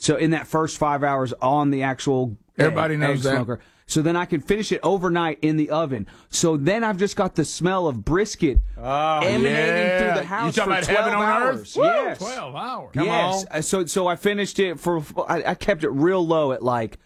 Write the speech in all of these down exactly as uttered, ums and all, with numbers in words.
So in that first five hours on the actual Everybody egg, knows egg that. smoker. So then I can finish it overnight in the oven. So then I've just got the smell of brisket Oh, emanating yeah. through the You house talking for about twelve heaven on hours. earth? Woo, Yes. twelve hours. Come yes. on. So so I finished it for I, I kept it real low at like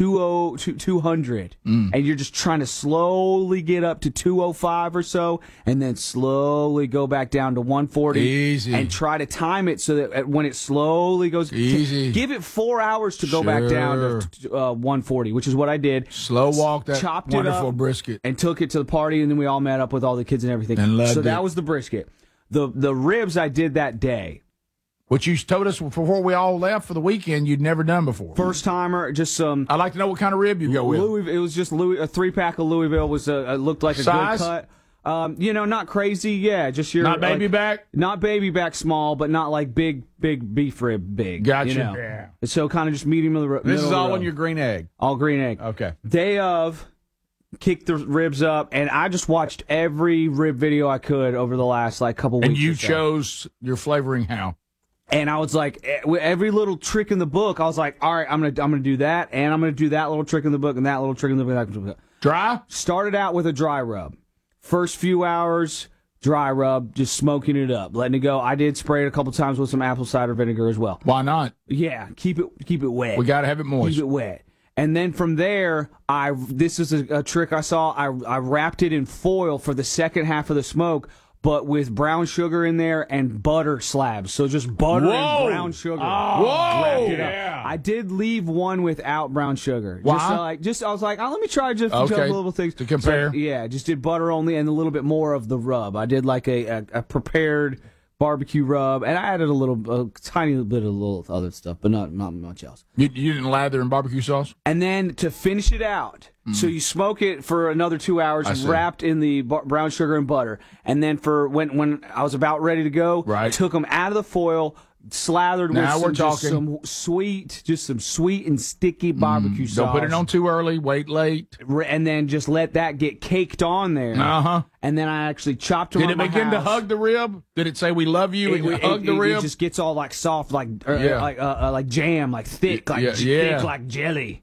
two hundred, Mm. and you're just trying to slowly get up to two oh five or so, and then slowly go back down to one forty. Easy. And try to time it so that when it slowly goes, Easy. give it four hours to go back down to uh, one forty, which is what I did. Slow walk that Chopped it wonderful up brisket. and took it to the party, and then we all met up with all the kids and everything. And loved so that it. was the brisket. The the ribs I did that day. Which you told us before we all left for the weekend you'd never done before. First timer, just some. I'd like to know what kind of rib you go with. Louis, it was just Louis, a three pack of Louisville was a, it looked like a Size? good cut. Um, you know, not crazy. Yeah, just your Not baby like, back? not baby back small, but not like big big beef rib big. Gotcha. You know? Yeah. So kind of just medium of the. ro- This middle is of the all road. on your green egg. all green egg. Okay. Day of, kicked the ribs up, and I just watched every rib video I could over the last like couple weeks. And you or so. chose your flavoring how? And I was like, eh, with every little trick in the book, I was like, all right, I'm gonna I'm gonna do that, and I'm gonna do that little trick in the book, and that little trick in the book. Dry? Started out with a dry rub. First few hours, dry rub, just smoking it up, letting it go. I did spray it a couple times with some apple cider vinegar as well. Why not? Yeah, keep it keep it wet. We got to have it moist. Keep it wet. And then from there, I this is a, a trick I saw. I I wrapped it in foil for the second half of the smoke, but with brown sugar in there and butter slabs. So just butter Whoa. and brown sugar. Oh, Whoa. Wrapped it up. Yeah. I did leave one without brown sugar. Why? Just uh, like just I was like, oh, let me try just Okay. a couple little things To compare. So, yeah, just did butter only and a little bit more of the rub. I did like a a, a prepared barbecue rub, and I added a little, a tiny bit of little other stuff, but not not much else. You, you didn't lather in barbecue sauce? And then to finish it out, so you smoke it for another two hours, I see. wrapped in the bu- brown sugar and butter. And then for when when I was about ready to go, Right. took them out of the foil, slathered Now with we're some, just talking. some sweet, just some sweet and sticky barbecue sauce. Don't put it on too early. Wait late. Re- and then just let that get caked on there. Uh-huh. And then I actually chopped them Did on it my begin to house. hug the rib? Did it say we love you It, and you it- hug the it- rib? it just gets all like soft, like uh, Yeah. like uh, uh, like jam, like thick, like Yeah, j- yeah. thick, like jelly.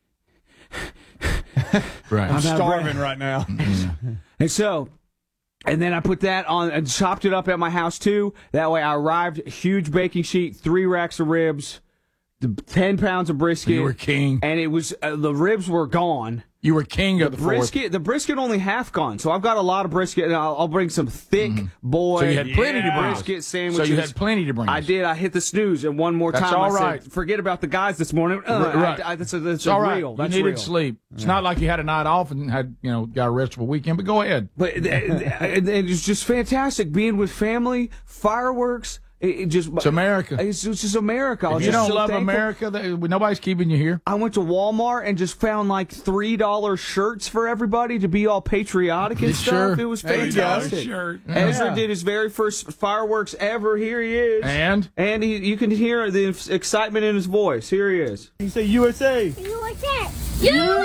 right. I'm not starving right now. And so, and then I put that on and chopped it up at my house too. That way I arrived, huge baking sheet, three racks of ribs, the ten pounds of brisket. You were king. And it was, uh, the ribs were gone. You were king of the, fourth. Brisket, the brisket only half gone. So I've got a lot of brisket, and I'll, I'll bring some thick boy So you had plenty to bring. brisket So sandwiches. you had plenty to bring. I us. did. I hit the snooze, and one more That's time all I right. said, forget about the guys this morning. Uh, R- right. I, I, that's a, that's It's all right. real. You That's needed real. sleep. It's not like you had a night off and had, you know, got a restful weekend, but go ahead. But it, it, it was just fantastic being with family, fireworks. It, it just It's America. It's, it's just America. I was If you just don't so love thankful. America, then nobody's keeping you here. I went to Walmart and just found like three dollar shirts for everybody to be all patriotic and Sure. stuff. It was There you go. fantastic. Shirt. Ezra Yeah. did his very first fireworks ever. Here he is. And? And he, you can hear the excitement in his voice. Here he is. You say U S A. U S A! U S A!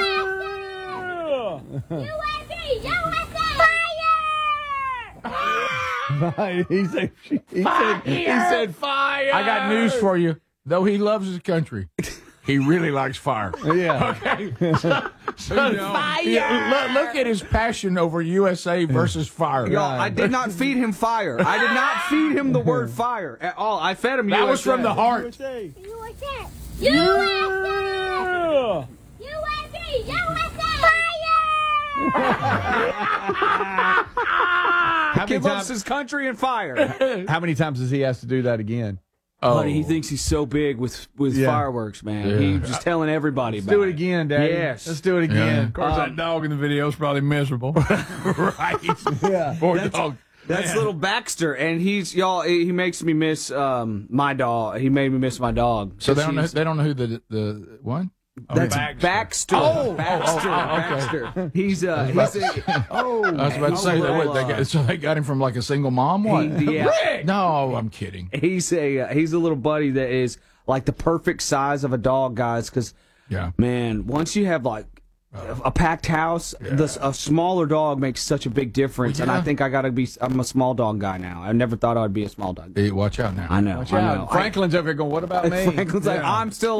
U S A! U S A! Fire! he said, he said, he said fire. I got news for you. Though he loves his country, he really likes fire. Yeah. Okay. So, so, yeah, look, look at his passion over U S A versus fire. Y'all, I did not feed him fire. I did not feed him the word fire at all. I fed him That U S A. was from the heart. U S A. U S A! U S A! U S A! U S A! Fire! How He many, loves times, his country and fire. how many times does he have to do that again? Oh. Buddy, he thinks he's so big with, with Yeah. fireworks, man. Yeah. He's just telling everybody Let's about do it again, Daddy. Yes. Let's do it Yeah. again. Of course, that dog in the video is probably miserable. Right. Yeah. Poor dog. That's little Baxter, and he's y'all. He makes me miss um my dog. He made me miss my dog. So they don't know, He's- they don't know who the the what? Oh, That's Baxter. Baxter. Oh, Baxter. oh, oh, okay. Baxter. He's uh. He's a, Oh, I was about to say that. What, they got, so they got him from like a single mom. What? He- yeah. Rick! No, I'm kidding. he's a uh, he's a little buddy that is like the perfect size of a dog, guys. Because Yeah. man, once you have like a packed house, the, a smaller dog makes such a big difference. Well, And I yeah. think I gotta be. I'm a small dog guy now. I never thought I'd be a small dog guy. Hey, watch out now. I know. watch I out. know. Franklin's over here going, what about me? Franklin's like, Yeah. I'm still